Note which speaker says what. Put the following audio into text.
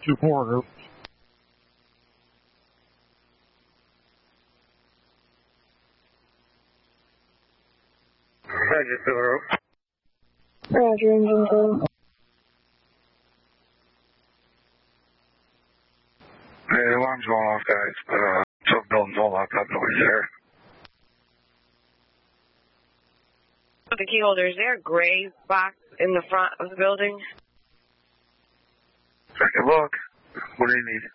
Speaker 1: 2-4.
Speaker 2: Roger, Silver Oak.
Speaker 3: Roger, engine 2.
Speaker 2: Hey, the alarm's going off, guys, but some building's all locked up, nobody's there.
Speaker 4: The key holder, is there a gray box in the front of the building?
Speaker 2: Take a look. What do you need?